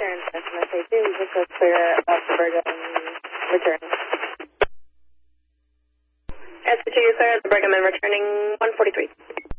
Sharon Center, SA2, we just go clear about the Bergham return. SA2, you clear the Bergham and returning 143.